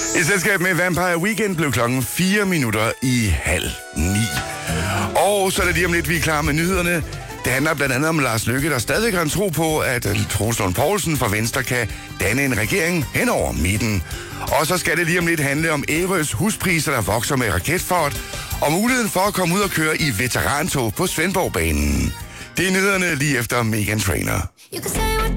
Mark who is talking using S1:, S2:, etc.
S1: I selskab med Vampire Weekend blev klokken 9:04. Og så er det lige om lidt, vi er klar med nyhederne. Det handler blandt andet om Lars Løkke, der stadig kan tro på, at Troels Lund Poulsen fra Venstre kan danne en regering hen over midten. Og så skal det lige om lidt handle om Ærøs huspriser, der vokser med raketfart, og muligheden for at komme ud og køre i veterantog på Svendborgbanen. Det er nyhederne lige efter Meghan Trainor.
S2: You can say what